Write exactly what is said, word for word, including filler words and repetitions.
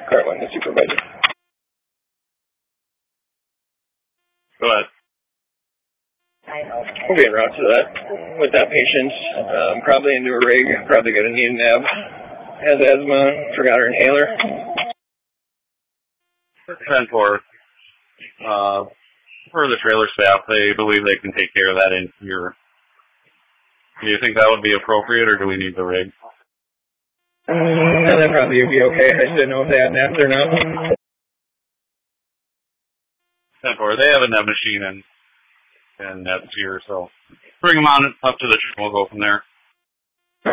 Cartline, the supervisor. Go ahead. We'll be en route to that with that patient. Um, probably into a rig. Probably going to need an ab. Has asthma. Forgot her inhaler. ten four. Uh, for the trailer staff, they believe they can take care of that in here. Do you think that would be appropriate, or do we need the rig? Um, that probably would be okay. I just didn't know if they had an app or not. ten four. They have a net machine and and that's here, so bring them on up to the. We'll go from there.